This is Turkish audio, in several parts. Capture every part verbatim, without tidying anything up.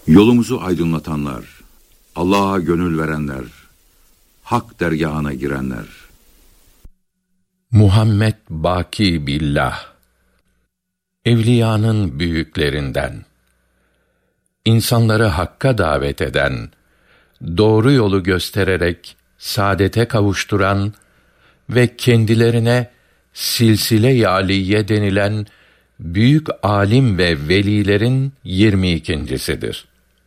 Yolumuzu aydınlatanlar, Allah'a gönül verenler, hak dergâhına girenler. Muhammed Baki Billah, evliyanın büyüklerinden, insanları hakka davet eden, doğru yolu göstererek saadete kavuşturan ve kendilerine silsile-i aliye denilen büyük alim ve velilerin yirmi ikincisidir.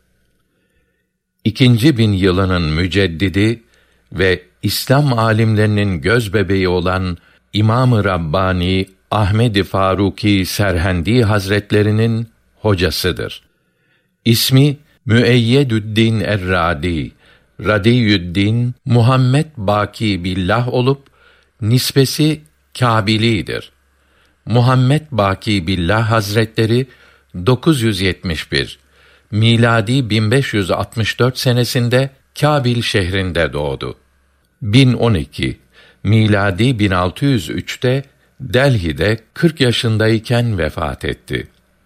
İkinci bin yılının müceddidi ve İslam alimlerinin gözbebeği olan İmam-ı Rabbani Ahmed-i Faruki Serhendi Hazretlerinin hocasıdır. İsmi Müeyyedüddin Er-Radi, Radiyüddin Muhammed Baki Billah olup nispesi Kâbilidir. Muhammed Baki Billah Hazretleri dokuz yüz yetmiş bir miladi bin beş yüz altmış dört senesinde Kâbil şehrinde doğdu. bin on iki miladi bin altı yüz üçte Delhi'de kırk yaşındayken vefat etti.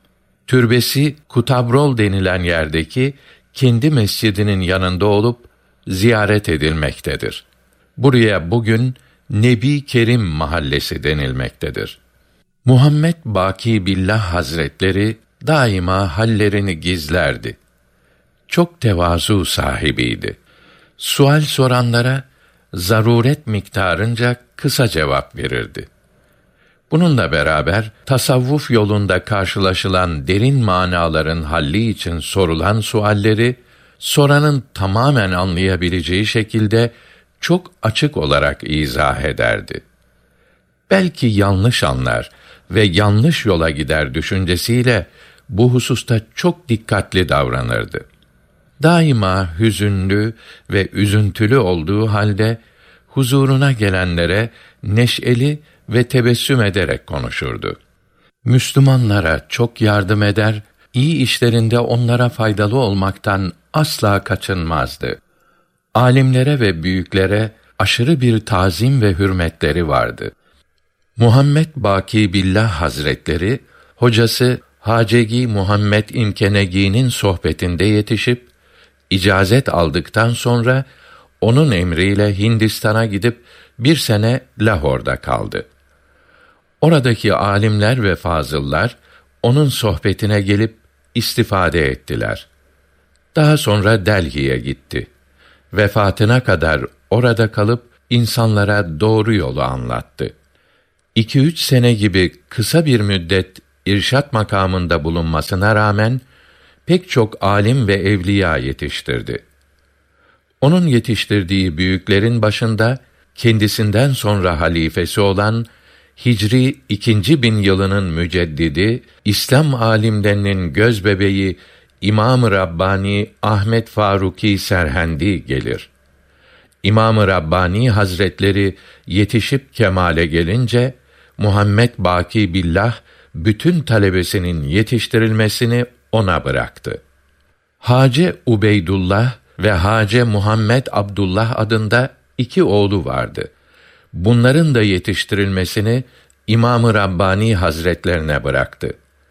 Türbesi Kutabrol denilen yerdeki kendi mescidinin yanında olup ziyaret edilmektedir. Buraya bugün Nebi Kerim Mahallesi denilmektedir. Muhammed Baki Billah Hazretleri daima hallerini gizlerdi. Çok tevazu sahibiydi. Sual soranlara zaruret miktarınca kısa cevap verirdi. Bununla beraber tasavvuf yolunda karşılaşılan derin manaların halli için sorulan sualleri soranın tamamen anlayabileceği şekilde çok açık olarak izah ederdi. Belki yanlış anlar ve yanlış yola gider düşüncesiyle bu hususta çok dikkatli davranırdı. Daima hüzünlü ve üzüntülü olduğu halde huzuruna gelenlere neşeli ve tebessüm ederek konuşurdu. Müslümanlara çok yardım eder, iyi işlerinde onlara faydalı olmaktan asla kaçınmazdı. Alimlere ve büyüklere aşırı bir tazim ve hürmetleri vardı. Muhammed Baki Billah Hazretleri, hocası Hacegi Muhammed İmkenegi'nin sohbetinde yetişip, icazet aldıktan sonra, onun emriyle Hindistan'a gidip, bir sene Lahor'da kaldı. Oradaki alimler ve fazıllar, onun sohbetine gelip, istifade ettiler. Daha sonra Delhi'ye gitti. Vefatına kadar orada kalıp, insanlara doğru yolu anlattı. İki üç sene gibi kısa bir müddet irşat makamında bulunmasına rağmen pek çok alim ve evliya yetiştirdi. Onun yetiştirdiği büyüklerin başında kendisinden sonra halifesi olan Hicri ikinci bin yılının müceddidi İslam alimlerinin gözbebeği İmam-ı Rabbani Ahmed Faruki Serhendi gelir. İmam-ı Rabbani Hazretleri yetişip kemale gelince Muhammed Baki Billah bütün talebesinin yetiştirilmesini ona bıraktı. Hace Ubeydullah ve Hace Muhammed Abdullah adında iki oğlu vardı. Bunların da yetiştirilmesini İmam-ı Rabbani Hazretlerine bıraktı.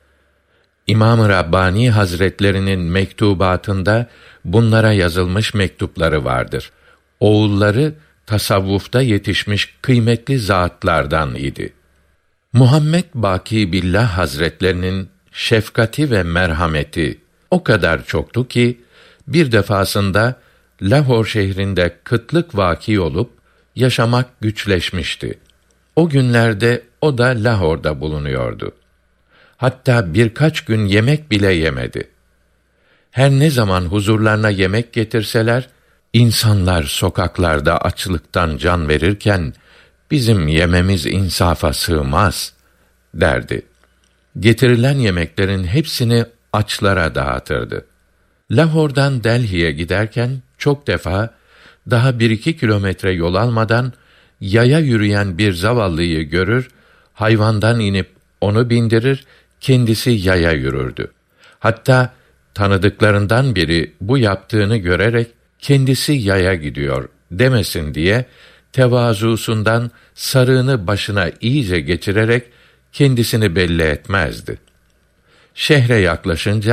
İmam-ı Rabbani Hazretlerinin mektubatında bunlara yazılmış mektupları vardır. Oğulları tasavvufta yetişmiş kıymetli zatlardan idi. Muhammed Baki Billah Hazretlerinin şefkati ve merhameti o kadar çoktu ki bir defasında Lahor şehrinde kıtlık vâki olup yaşamak güçleşmişti. O günlerde o da Lahor'da bulunuyordu. Hatta birkaç gün yemek bile yemedi. Her ne zaman huzurlarına yemek getirseler, insanlar sokaklarda açlıktan can verirken bizim yememiz insafa sığmaz derdi. Getirilen yemeklerin hepsini açlara dağıtırdı. Lahor'dan Delhi'ye giderken çok defa daha bir iki kilometre yol almadan yaya yürüyen bir zavallıyı görür, hayvandan inip onu bindirir, kendisi yaya yürürdü. Hatta tanıdıklarından biri bu yaptığını görerek kendisi yaya gidiyor demesin diye tevazusundan sarığını başına iyice geçirerek kendisini belli etmezdi. Şehre yaklaşınca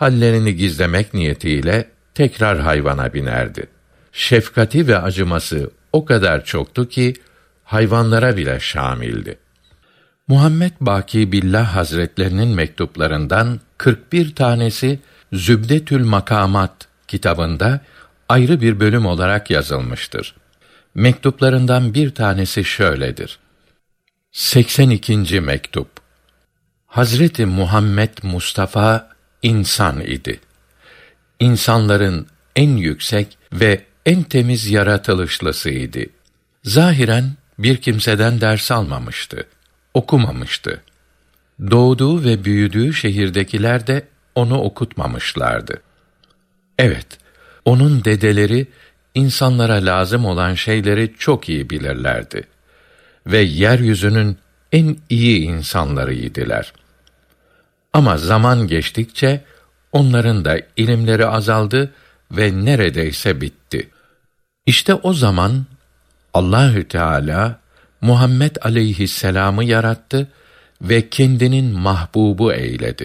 hallerini gizlemek niyetiyle tekrar hayvana binerdi. Şefkati ve acıması o kadar çoktu ki hayvanlara bile şamildi. Muhammed Baki Billah Hazretlerinin mektuplarından kırk bir tanesi Zübdetül Makamat kitabında ayrı bir bölüm olarak yazılmıştır. Mektuplarından bir tanesi şöyledir. seksen ikinci mektup. Hazreti Muhammed Mustafa insan idi. İnsanların en yüksek ve en temiz yaratılışlısıydı. Zahiren bir kimseden ders almamıştı, okumamıştı. Doğduğu ve büyüdüğü şehirdekiler de onu okutmamışlardı. Evet, onun dedeleri insanlara lazım olan şeyleri çok iyi bilirlerdi ve yeryüzünün en iyi insanlarıydılar. Ama zaman geçtikçe onların da ilimleri azaldı ve neredeyse bitti. İşte o zaman Allahü Teala Muhammed aleyhisselam'ı yarattı ve kendinin mahbubu eyledi.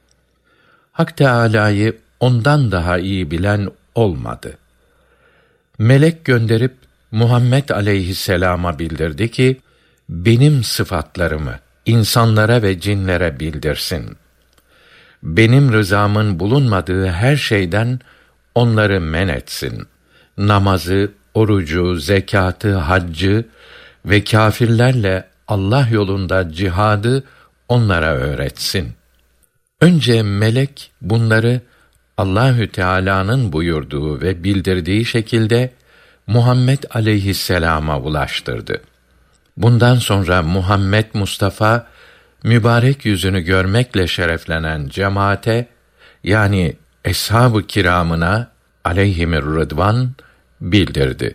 Hak Teâlâ'yı ondan daha iyi bilen olmadı. Melek gönderip Muhammed aleyhisselama bildirdi ki, benim sıfatlarımı insanlara ve cinlere bildirsin. Benim rızamın bulunmadığı her şeyden onları men etsin. Namazı, orucu, zekâtı, haccı ve kâfirlerle Allah yolunda cihadı onlara öğretsin. Önce melek bunları Allahü Teala'nın buyurduğu ve bildirdiği şekilde Muhammed aleyhisselama ulaştırdı. Bundan sonra Muhammed Mustafa mübarek yüzünü görmekle şereflenen cemaate, yani eshab-ı kiramına aleyhimür rıdvan bildirdi.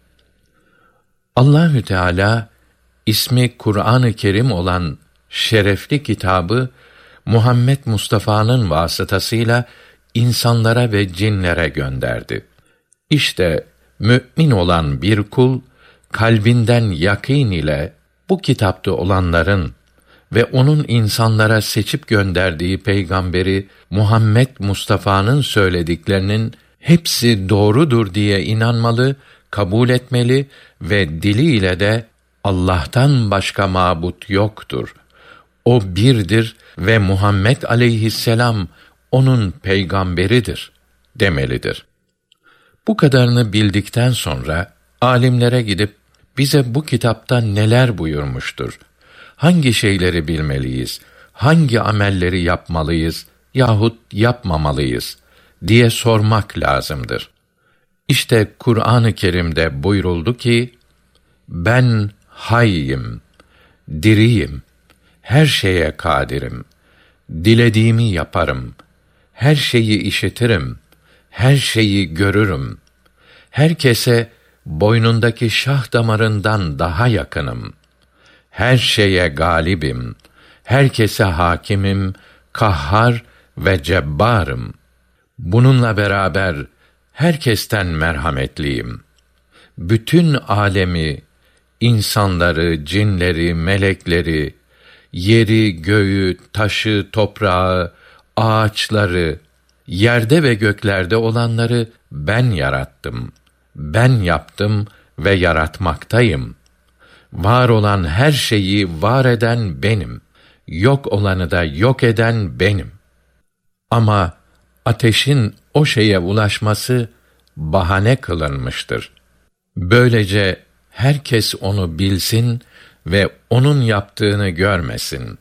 Allahü Teala ismi Kur'an-ı Kerim olan şerefli kitabı Muhammed Mustafa'nın vasıtasıyla insanlara ve cinlere gönderdi. İşte mü'min olan bir kul kalbinden yakîn ile bu kitapta olanların ve onun insanlara seçip gönderdiği peygamberi Muhammed Mustafa'nın söylediklerinin hepsi doğrudur diye inanmalı, kabul etmeli ve diliyle de Allah'tan başka mabut yoktur. O birdir ve Muhammed aleyhisselam onun peygamberidir demelidir. Bu kadarını bildikten sonra alimlere gidip bize bu kitapta neler buyurmuştur? Hangi şeyleri bilmeliyiz? Hangi amelleri yapmalıyız yahut yapmamalıyız diye sormak lazımdır. İşte Kur'an-ı Kerim'de buyuruldu ki, ben hayyim, diriyim, her şeye kadirim, dilediğimi yaparım, her şeyi işitirim, her şeyi görürüm, herkese boynundaki şah damarından daha yakınım, her şeye galibim, herkese hakimim, kahhar ve cebbarım. Bununla beraber herkesten merhametliyim. Bütün alemi, insanları, cinleri, melekleri, yeri, göğü, taşı, toprağı, ağaçları, yerde ve göklerde olanları ben yarattım. Ben yaptım ve yaratmaktayım. Var olan her şeyi var eden benim. Yok olanı da yok eden benim. Ama ateşin o şeye ulaşması bahane kılınmıştır. Böylece herkes onu bilsin ve onun yaptığını görmesin.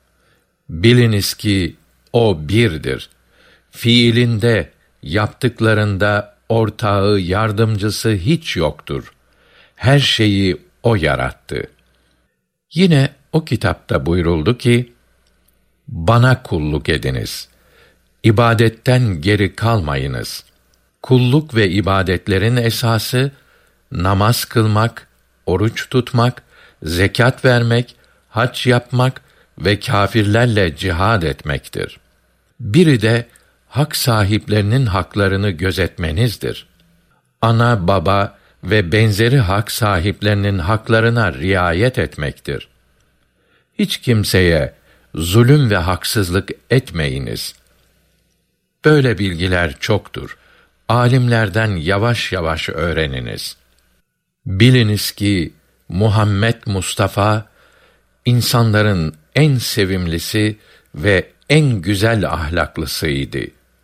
Biliniz ki o birdir. Fiilinde, yaptıklarında ortağı, yardımcısı hiç yoktur. Her şeyi o yarattı. Yine o kitapta buyuruldu ki, bana kulluk ediniz. İbadetten geri kalmayınız. Kulluk ve ibadetlerin esası, namaz kılmak, oruç tutmak, zekat vermek, hac yapmak ve kâfirlerle cihad etmektir. Biri de hak sahiplerinin haklarını gözetmenizdir. Ana, baba ve benzeri hak sahiplerinin haklarına riayet etmektir. Hiç kimseye zulüm ve haksızlık etmeyiniz. Böyle bilgiler çoktur. Alimlerden yavaş yavaş öğreniniz. Biliniz ki Muhammed Mustafa insanların en sevimlisi ve en güzel ahlaklısıydı.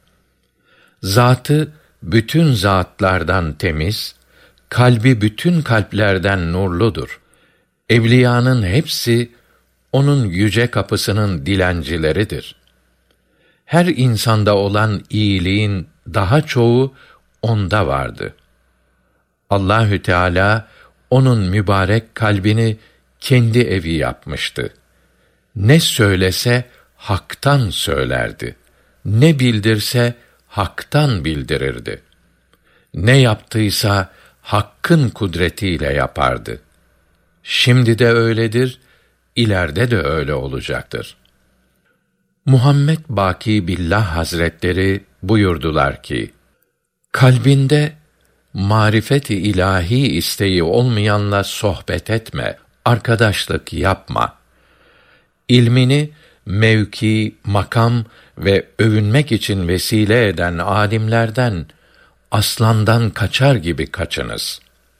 Zatı bütün zatlardan temiz, kalbi bütün kalplerden nurludur. Evliyanın hepsi onun yüce kapısının dilencileridir. Her insanda olan iyiliğin daha çoğu onda vardı. Allahü Teala onun mübarek kalbini kendi evi yapmıştı. Ne söylese haktan söylerdi. Ne bildirse haktan bildirirdi. Ne yaptıysa hakkın kudretiyle yapardı. Şimdi de öyledir, ileride de öyle olacaktır. Muhammed Baki Billah Hazretleri buyurdular ki, kalbinde marifet-i ilahi isteği olmayanla sohbet etme, arkadaşlık yapma. İlmini mevki, makam ve övünmek için vesile eden âlimlerden, aslandan kaçar gibi kaçınız.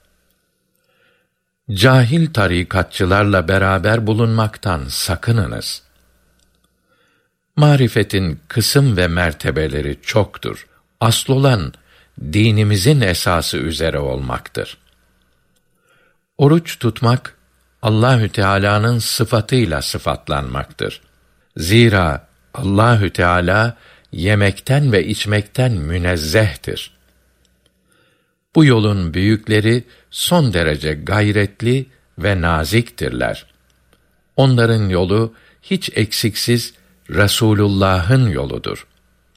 Cahil tarikatçılarla beraber bulunmaktan sakınınız. Marifetin kısım ve mertebeleri çoktur. Asıl olan dinimizin esası üzere olmaktır. Oruç tutmak Allahü Teala'nın sıfatıyla sıfatlanmaktır. Zira Allahü Teala yemekten ve içmekten münezzehtir. Bu yolun büyükleri son derece gayretli ve naziktirler. Onların yolu hiç eksiksiz Resulullah'ın yoludur.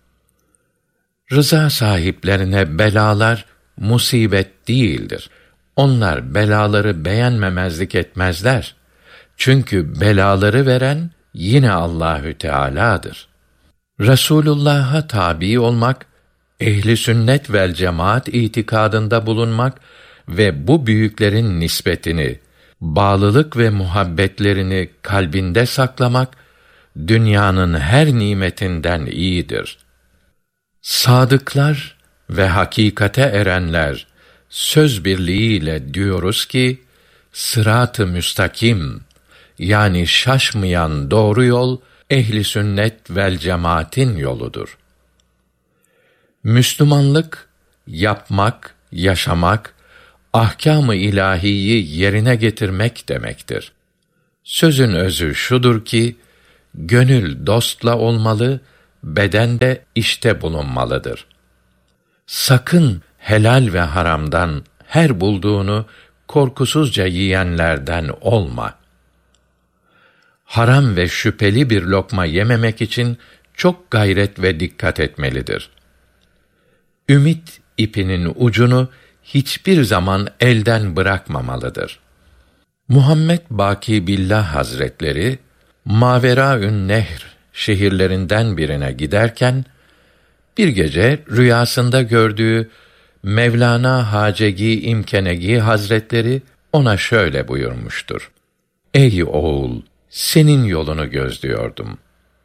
Rıza sahiplerine belalar musibet değildir. Onlar belaları beğenmemezlik etmezler. Çünkü belaları veren yine Allahü Teala'dır. Resulullah'a tabi olmak, ehli sünnet vel cemaat itikadında bulunmak ve bu büyüklerin nispetini, bağlılık ve muhabbetlerini kalbinde saklamak, dünyanın her nimetinden iyidir. Sadıklar ve hakikate erenler, söz birliğiyle diyoruz ki, sırat-ı müstakim, yani şaşmayan doğru yol, ehli sünnet vel cemaatin yoludur. Müslümanlık, yapmak, yaşamak, ahkâm-ı ilahiyi yerine getirmek demektir. Sözün özü şudur ki, gönül dostla olmalı, beden de işte bulunmalıdır. Sakın helal ve haramdan her bulduğunu korkusuzca yiyenlerden olma. Haram ve şüpheli bir lokma yememek için çok gayret ve dikkat etmelidir. Ümit ipinin ucunu hiçbir zaman elden bırakmamalıdır. Muhammed Baki Billah Hazretleri Maveraün Nehr şehirlerinden birine giderken bir gece rüyasında gördüğü Mevlana Hacegi İmkenegi Hazretleri ona şöyle buyurmuştur: Ey oğul, senin yolunu gözlüyordum.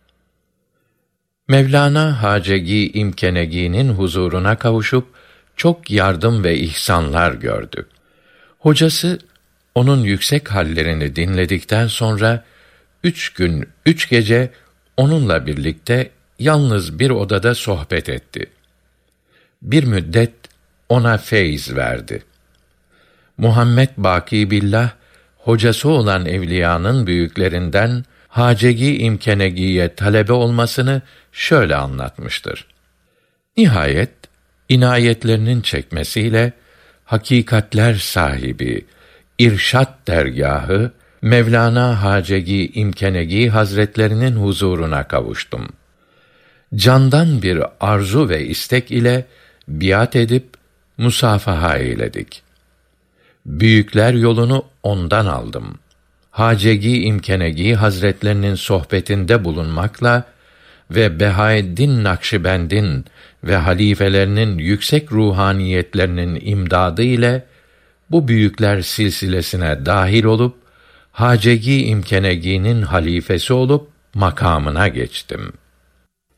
Mevlana Hacegi İmkenegi'nin huzuruna kavuşup çok yardım ve ihsanlar gördü. Hocası onun yüksek hallerini dinledikten sonra üç gün üç gece onunla birlikte yalnız bir odada sohbet etti. Bir müddet ona feyz verdi. Muhammed Baki Billah, hocası olan evliyanın büyüklerinden Hacegi İmkenegi'ye talebe olmasını şöyle anlatmıştır. Nihayet inayetlerinin çekmesiyle hakikatler sahibi İrşad dergâhı Mevlana Hacegi İmkenegi Hazretlerinin huzuruna kavuştum. Candan bir arzu ve istek ile biat edip musafaha eyledik. Büyükler yolunu ondan aldım. Hacegi İmkenegi Hazretlerinin sohbetinde bulunmakla ve Behaeddin Nakşibend'in ve halifelerinin yüksek ruhaniyetlerinin imdadı ile bu büyükler silsilesine dahil olup Hacegi İmkenegi'nin halifesi olup makamına geçtim.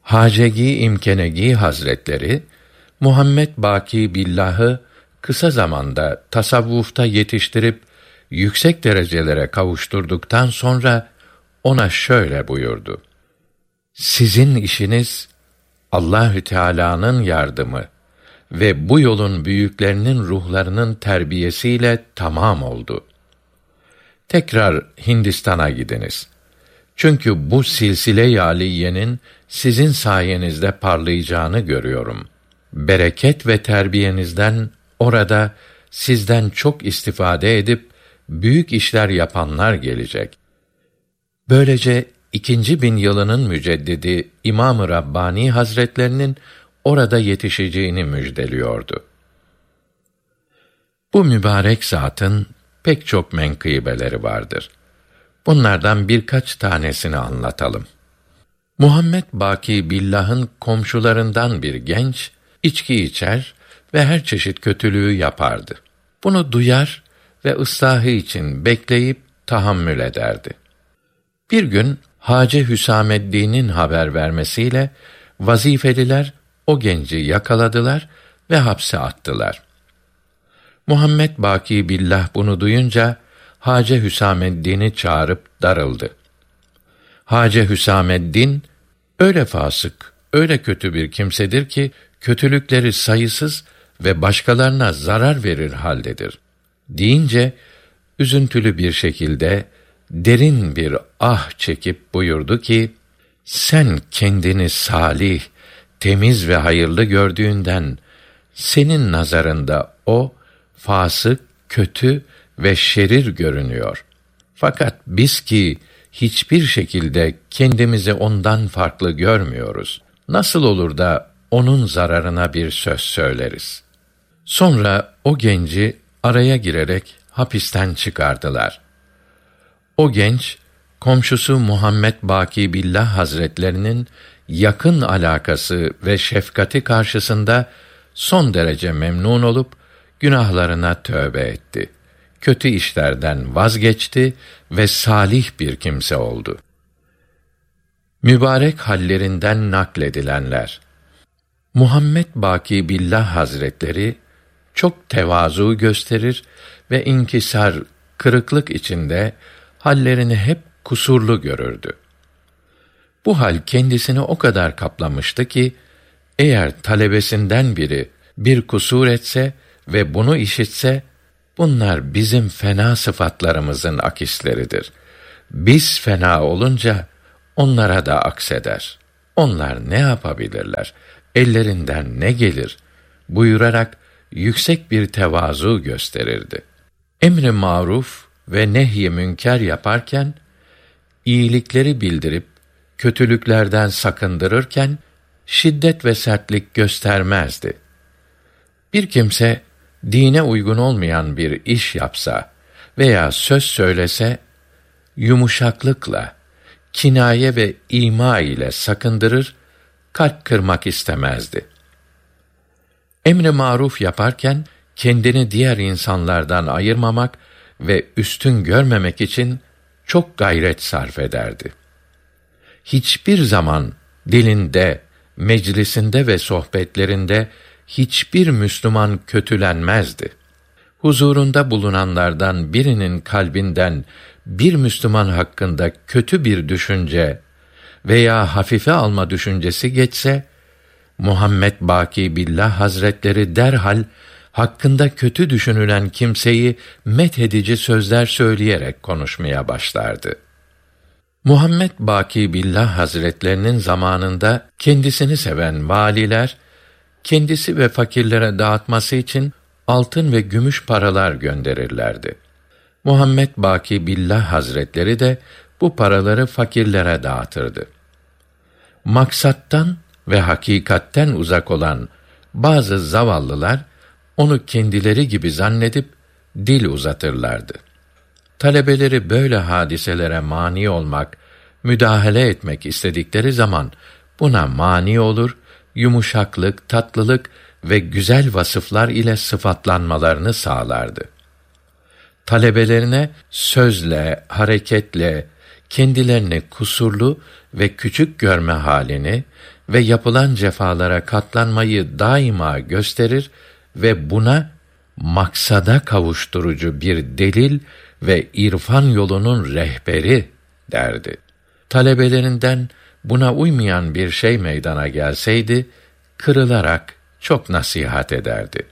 Hacegi İmkenegi Hazretleri, Muhammed Baki Billah'ı kısa zamanda tasavvufta yetiştirip yüksek derecelere kavuşturduktan sonra ona şöyle buyurdu: Sizin işiniz Allahü Teala'nın yardımı ve bu yolun büyüklerinin ruhlarının terbiyesiyle tamam oldu. Tekrar Hindistan'a gidiniz. Çünkü bu silsile-i âliyenin sizin sayenizde parlayacağını görüyorum. Bereket ve terbiyenizden orada sizden çok istifade edip büyük işler yapanlar gelecek. Böylece ikinci bin yılının müceddidi İmam-ı Rabbani Hazretlerinin orada yetişeceğini müjdeliyordu. Bu mübarek zatın pek çok menkıbeleri vardır. Bunlardan birkaç tanesini anlatalım. Muhammed Baki Billah'ın komşularından bir genç, içki içer ve her çeşit kötülüğü yapardı. Bunu duyar ve ıslahı için bekleyip tahammül ederdi. Bir gün Hacı Hüsameddin'in haber vermesiyle vazifeliler o genci yakaladılar ve hapse attılar. Muhammed Baki Billah bunu duyunca Hacı Hüsameddin'i çağırıp darıldı. Hacı Hüsameddin öyle fasık, öyle kötü bir kimsedir ki kötülükleri sayısız ve başkalarına zarar verir haldedir deyince üzüntülü bir şekilde derin bir ah çekip buyurdu ki, sen kendini salih, temiz ve hayırlı gördüğünden senin nazarında o fasık, kötü ve şerir görünüyor. Fakat biz ki hiçbir şekilde kendimizi ondan farklı görmüyoruz. Nasıl olur da onun zararına bir söz söyleriz? Sonra o genci araya girerek hapisten çıkardılar. O genç, komşusu Muhammed Baki Billah Hazretlerinin yakın alakası ve şefkati karşısında son derece memnun olup günahlarına tövbe etti. Kötü işlerden vazgeçti ve salih bir kimse oldu. Mübarek hallerinden nakledilenler. Muhammed Baki Billah Hazretleri çok tevazu gösterir ve inkisar, kırıklık içinde hallerini hep kusurlu görürdü. Bu hal kendisini o kadar kaplamıştı ki eğer talebesinden biri bir kusur etse ve bunu işitse, bunlar bizim fena sıfatlarımızın akisleridir. Biz fena olunca onlara da akseder. Onlar ne yapabilirler? Ellerinden ne gelir? Buyurarak yüksek bir tevazu gösterirdi. Emri maruf ve nehy-i münker yaparken, iyilikleri bildirip kötülüklerden sakındırırken şiddet ve sertlik göstermezdi. Bir kimse dine uygun olmayan bir iş yapsa veya söz söylese yumuşaklıkla, kinaye ve ima ile sakındırır, kalp kırmak istemezdi. Emri maruf yaparken kendini diğer insanlardan ayırmamak ve üstün görmemek için çok gayret sarf ederdi. Hiçbir zaman dilinde, meclisinde ve sohbetlerinde hiçbir Müslüman kötülenmezdi. Huzurunda bulunanlardan birinin kalbinden bir Müslüman hakkında kötü bir düşünce veya hafife alma düşüncesi geçse, Muhammed Baki Billah Hazretleri derhal hakkında kötü düşünülen kimseyi methedici sözler söyleyerek konuşmaya başlardı. Muhammed Baki Billah Hazretlerinin zamanında kendisini seven valiler, kendisi ve fakirlere dağıtması için altın ve gümüş paralar gönderirlerdi. Muhammed Baki Billah Hazretleri de bu paraları fakirlere dağıtırdı. Maksattan ve hakikatten uzak olan bazı zavallılar onu kendileri gibi zannedip dil uzatırlardı. Talebeleri böyle hadiselere mani olmak, müdahale etmek istedikleri zaman buna mani olur, yumuşaklık, tatlılık ve güzel vasıflar ile sıfatlanmalarını sağlardı. Talebelerine sözle, hareketle kendilerini kusurlu ve küçük görme halini ve yapılan cefalara katlanmayı daima gösterir ve buna maksada kavuşturucu bir delil ve irfan yolunun rehberi derdi. Talebelerinden buna uymayan bir şey meydana gelseydi, kırılarak çok nasihat ederdi.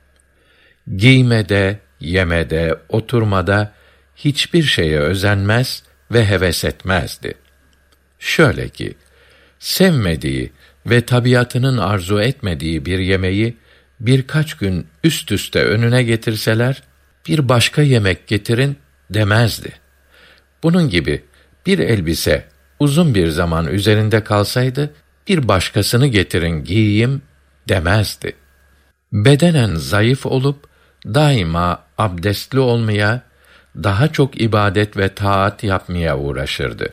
Giymede, yemede, oturmada hiçbir şeye özenmez ve heves etmezdi. Şöyle ki, sevmediği ve tabiatının arzu etmediği bir yemeği birkaç gün üst üste önüne getirseler, bir başka yemek getirin demezdi. Bunun gibi bir elbise uzun bir zaman üzerinde kalsaydı, bir başkasını getirin giyeyim demezdi. Bedenen zayıf olup, daima abdestli olmaya, daha çok ibadet ve taat yapmaya uğraşırdı.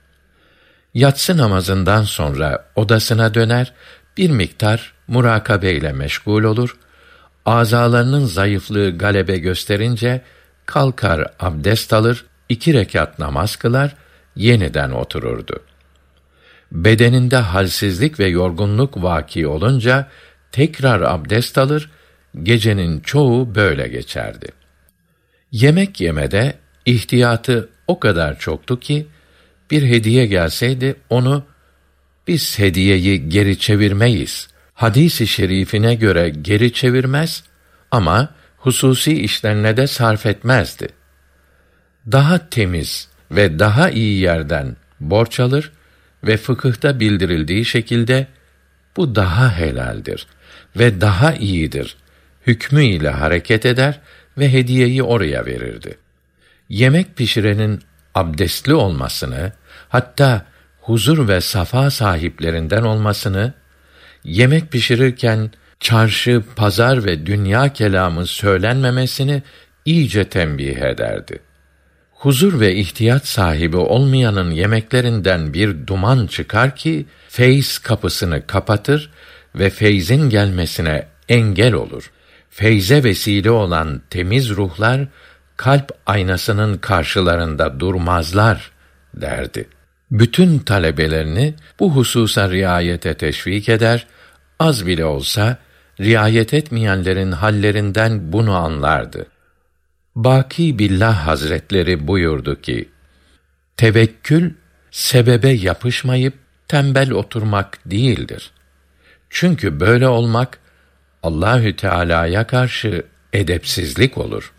Yatsı namazından sonra odasına döner, bir miktar murakabe ile meşgul olur, azalarının zayıflığı galebe gösterince, kalkar abdest alır, iki rekat namaz kılar, yeniden otururdu. Bedeninde halsizlik ve yorgunluk vaki olunca, tekrar abdest alır, gecenin çoğu böyle geçerdi. Yemek yemede ihtiyatı o kadar çoktu ki, bir hediye gelseydi onu, biz hediyeyi geri çevirmeyiz, hadis-i şerifine göre geri çevirmez ama hususi işlerine de sarf etmezdi. Daha temiz ve daha iyi yerden borç alır ve fıkıhta bildirildiği şekilde, bu daha helaldir ve daha iyidir hükmü ile hareket eder ve hediyeyi oraya verirdi. Yemek pişirenin abdestli olmasını, hatta huzur ve safa sahiplerinden olmasını, yemek pişirirken çarşı, pazar ve dünya kelamı söylenmemesini iyice tembih ederdi. Huzur ve ihtiyat sahibi olmayanın yemeklerinden bir duman çıkar ki, feyz kapısını kapatır ve feyzin gelmesine engel olur. Feyze vesile olan temiz ruhlar, kalp aynasının karşılarında durmazlar derdi. Bütün talebelerini bu hususa riayete teşvik eder, az bile olsa riayet etmeyenlerin hallerinden bunu anlardı. Baki Billah Hazretleri buyurdu ki, tevekkül, sebebe yapışmayıp tembel oturmak değildir. Çünkü böyle olmak, Allahü Teala'ya karşı edepsizlik olur.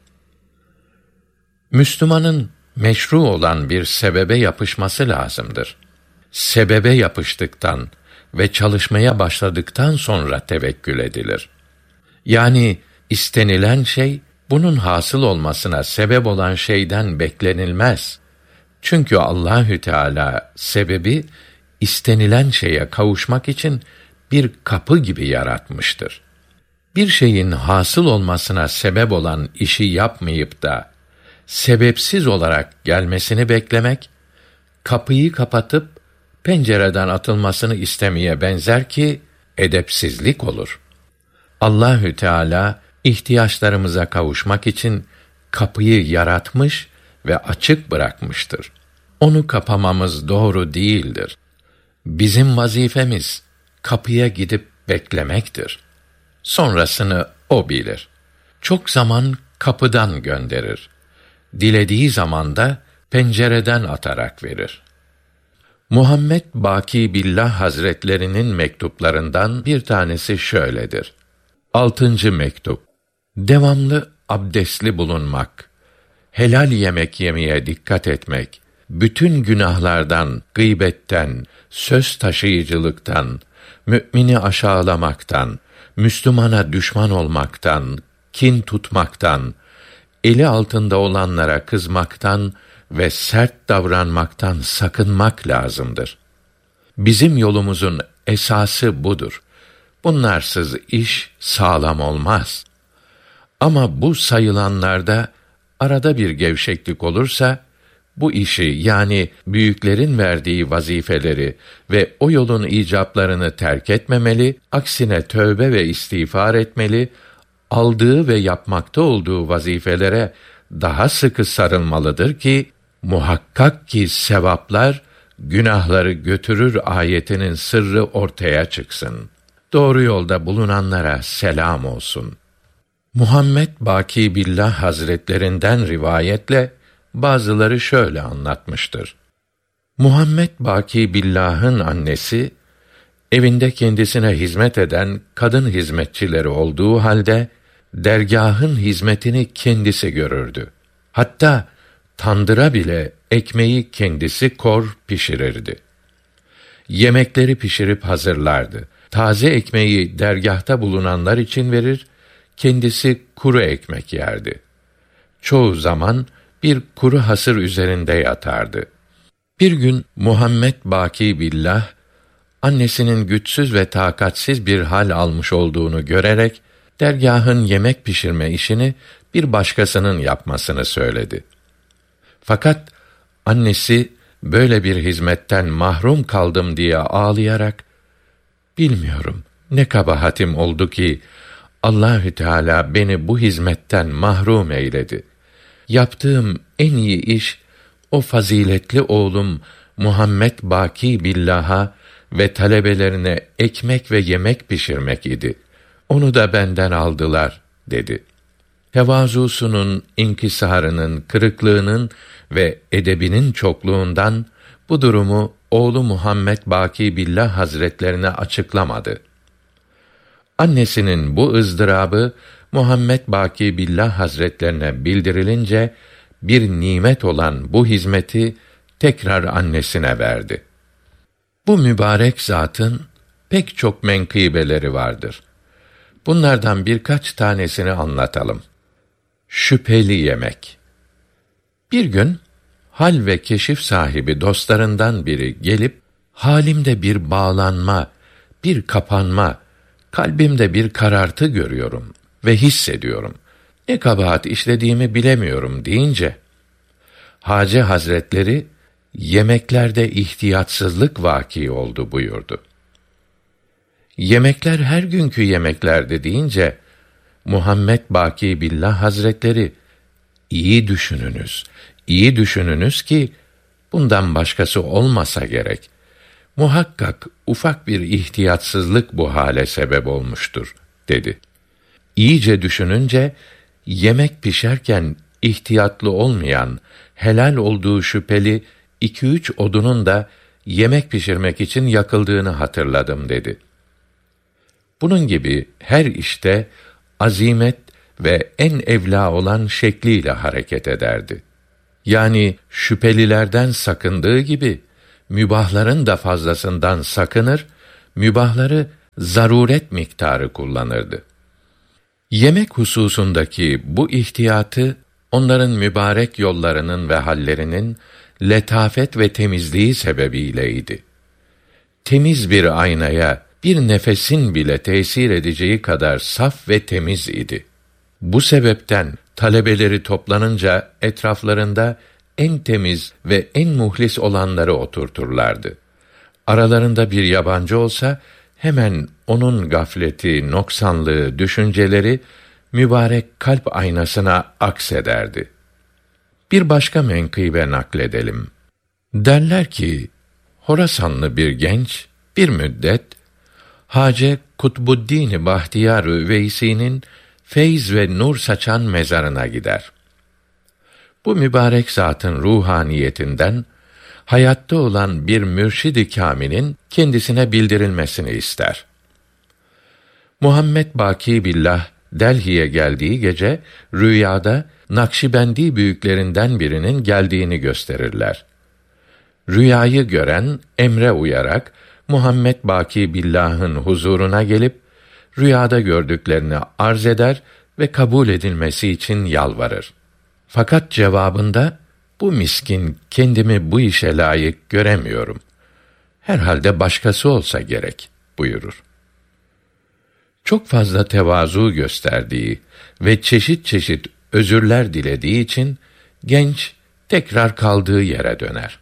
Müslümanın meşru olan bir sebebe yapışması lazımdır. Sebebe yapıştıktan ve çalışmaya başladıktan sonra tevekkül edilir. Yani istenilen şey, bunun hasıl olmasına sebep olan şeyden beklenilmez. Çünkü Allahü Teala sebebi istenilen şeye kavuşmak için bir kapı gibi yaratmıştır. Bir şeyin hasıl olmasına sebep olan işi yapmayıp da sebepsiz olarak gelmesini beklemek, kapıyı kapatıp pencereden atılmasını istemeye benzer ki edepsizlik olur. Allahü Teala ihtiyaçlarımıza kavuşmak için kapıyı yaratmış ve açık bırakmıştır. Onu kapamamız doğru değildir. Bizim vazifemiz kapıya gidip beklemektir. Sonrasını o bilir. Çok zaman kapıdan gönderir. Dilediği zaman da pencereden atarak verir. Muhammed Baki Billah Hazretlerinin mektuplarından bir tanesi şöyledir. Altıncı mektup. Devamlı abdestli bulunmak, helal yemek yemeye dikkat etmek, bütün günahlardan, gıybetten, söz taşıyıcılıktan, mümini aşağılamaktan, Müslümana düşman olmaktan, kin tutmaktan, eli altında olanlara kızmaktan ve sert davranmaktan sakınmak lazımdır. Bizim yolumuzun esası budur. Bunlarsız iş sağlam olmaz. Ama bu sayılanlarda arada bir gevşeklik olursa, bu işi yani büyüklerin verdiği vazifeleri ve o yolun icaplarını terk etmemeli, aksine tövbe ve istiğfar etmeli, aldığı ve yapmakta olduğu vazifelere daha sıkı sarılmalıdır ki, muhakkak ki sevaplar günahları götürür ayetinin sırrı ortaya çıksın. Doğru yolda bulunanlara selam olsun. Muhammed Baki Billah Hazretlerinden rivayetle bazıları şöyle anlatmıştır. Muhammed Baki Billah'ın annesi, evinde kendisine hizmet eden kadın hizmetçileri olduğu halde, dergâhın hizmetini kendisi görürdü. Hatta tandıra bile ekmeği kendisi kor pişirirdi. Yemekleri pişirip hazırlardı. Taze ekmeği dergâhta bulunanlar için verir, kendisi kuru ekmek yerdi. Çoğu zaman bir kuru hasır üzerinde yatardı. Bir gün Muhammed Baki Billah, annesinin güçsüz ve takatsiz bir hal almış olduğunu görerek, dergâhın yemek pişirme işini bir başkasının yapmasını söyledi. Fakat annesi böyle bir hizmetten mahrum kaldım diye ağlayarak, bilmiyorum ne kabahatim oldu ki Allahü Teala beni bu hizmetten mahrum eyledi. Yaptığım en iyi iş o faziletli oğlum Muhammed Baki Billah'a ve talebelerine ekmek ve yemek pişirmek idi. Onu da benden aldılar dedi. Tevazusunun, inkisarının, kırıklığının ve edebinin çokluğundan bu durumu oğlu Muhammed Baki Billah Hazretlerine açıklamadı. Annesinin bu ızdırabı Muhammed Baki Billah Hazretlerine bildirilince bir nimet olan bu hizmeti tekrar annesine verdi. Bu mübarek zatın pek çok menkıbeleri vardır. Bunlardan birkaç tanesini anlatalım. Şüpheli yemek. Bir gün hal ve keşif sahibi dostlarından biri gelip halimde bir bağlanma, bir kapanma, kalbimde bir karartı görüyorum ve hissediyorum. Ne kabahat işlediğimi bilemiyorum deyince, Hacı Hazretleri yemeklerde ihtiyatsızlık vâki oldu buyurdu. Yemekler her günkü yemeklerdi deyince, Muhammed Baki Billah Hazretleri, iyi düşününüz, iyi düşününüz ki bundan başkası olmasa gerek. Muhakkak ufak bir ihtiyatsızlık bu hale sebep olmuştur dedi. İyice düşününce yemek pişerken ihtiyatlı olmayan, helal olduğu şüpheli iki üç odunun da yemek pişirmek için yakıldığını hatırladım dedi. Bunun gibi her işte azimet ve en evlâ olan şekliyle hareket ederdi. Yani şüphelilerden sakındığı gibi mübahların da fazlasından sakınır, mübahları zaruret miktarı kullanırdı. Yemek hususundaki bu ihtiyatı onların mübarek yollarının ve hallerinin letafet ve temizliği sebebiyleydi. Temiz bir aynaya bir nefesin bile tesir edeceği kadar saf ve temiz idi. Bu sebepten talebeleri toplanınca etraflarında en temiz ve en muhlis olanları oturturlardı. Aralarında bir yabancı olsa hemen onun gafleti, noksanlığı, düşünceleri mübarek kalp aynasına aksederdi. Bir başka menkıbe nakledelim. Derler ki, Horasanlı bir genç bir müddet Hacı Kutbuddin Bahtiyar Üveysi'nin feyz ve nur saçan mezarına gider. Bu mübarek zatın ruhaniyetinden hayatta olan bir mürşid-i kâmilin kendisine bildirilmesini ister. Muhammed Baki Billah Delhi'ye geldiği gece rüyada Nakşibendi büyüklerinden birinin geldiğini gösterirler. Rüyayı gören emre uyarak Muhammed Baki Billah'ın huzuruna gelip rüyada gördüklerini arz eder ve kabul edilmesi için yalvarır. Fakat cevabında bu miskin kendimi bu işe layık göremiyorum. Herhalde başkası olsa gerek buyurur. Çok fazla tevazu gösterdiği ve çeşit çeşit özürler dilediği için genç tekrar kaldığı yere döner.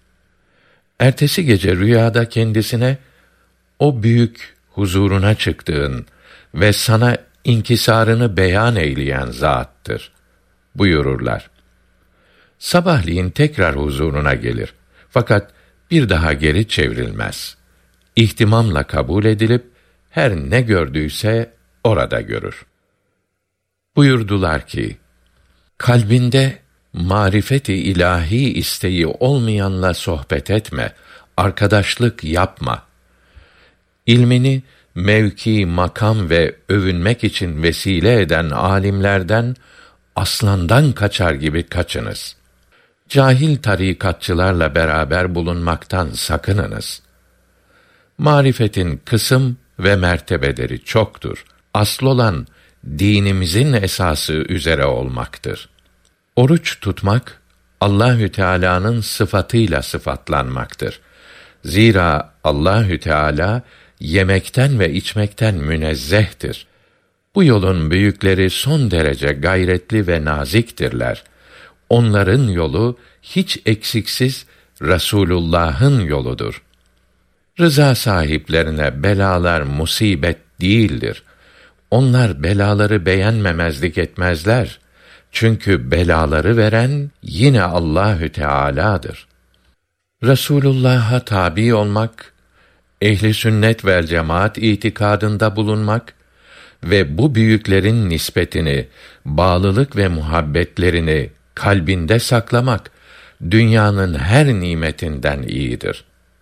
Ertesi gece rüyada kendisine o büyük huzuruna çıktığın ve sana inkisarını beyan eyleyen zattır buyururlar. Sabahleyin tekrar huzuruna gelir. Fakat bir daha geri çevrilmez. İhtimamla kabul edilip, her ne gördüyse orada görür. Buyurdular ki, kalbinde marifet-i ilahi isteği olmayanla sohbet etme, arkadaşlık yapma. İlmini mevki, makam ve övünmek için vesile eden alimlerden, aslandan kaçar gibi kaçınız. Cahil tarikatçılarla beraber bulunmaktan sakınınız. Marifetin kısım ve mertebeleri çoktur. Asıl olan dinimizin esası üzere olmaktır. Oruç tutmak Allahü Teala'nın sıfatıyla sıfatlanmaktır. Zira Allahü Teala yemekten ve içmekten münezzehtir. Bu yolun büyükleri son derece gayretli ve naziktirler. Onların yolu hiç eksiksiz Resulullah'ın yoludur. Rıza sahiplerine belalar musibet değildir. Onlar belaları beğenmemezlik etmezler. Çünkü belaları veren yine Allahü Teala'dır. Resulullah'a tabi olmak, ehli sünnet vel cemaat itikadında bulunmak ve bu büyüklerin nispetini, bağlılık ve muhabbetlerini kalbinde saklamak dünyanın her nimetinden iyidir.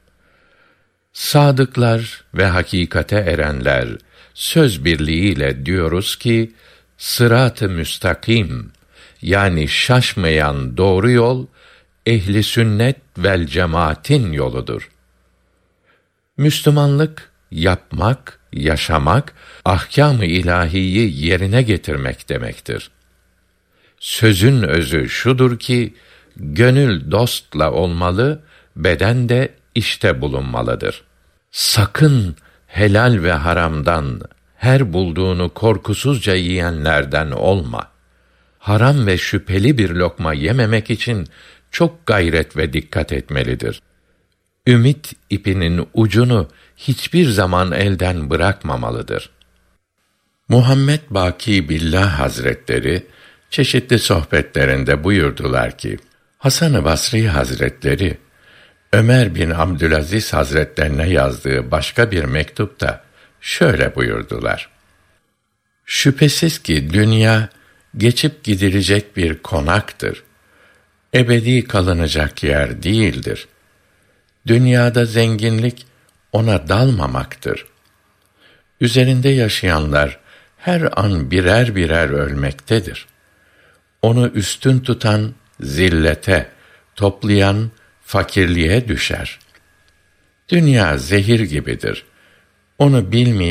Sadıklar ve hakikate erenler söz birliğiyle diyoruz ki, sırat-ı müstakim, yani şaşmayan doğru yol, ehli sünnet vel cemaatin yoludur. Müslümanlık, yapmak, yaşamak, ahkâm-ı ilahiyi yerine getirmek demektir. Sözün özü şudur ki, gönül dostla olmalı, beden de işte bulunmalıdır. Sakın helal ve haramdan, her bulduğunu korkusuzca yiyenlerden olma. Haram ve şüpheli bir lokma yememek için çok gayret ve dikkat etmelidir. Ümit ipinin ucunu hiçbir zaman elden bırakmamalıdır. Muhammed Baki Billah Hazretleri çeşitli sohbetlerinde buyurdular ki, Hasan-ı Basri Hazretleri Ömer bin Abdülaziz Hazretlerine yazdığı başka bir mektupta şöyle buyurdular: şüphesiz ki dünya geçip gidilecek bir konaktır. Ebedi kalınacak yer değildir. Dünyada zenginlik ona dalmamaktır. Üzerinde yaşayanlar her an birer birer ölmektedir. Onu üstün tutan zillete, toplayan fakirliğe düşer. Dünya zehir gibidir. Onu bilmeyen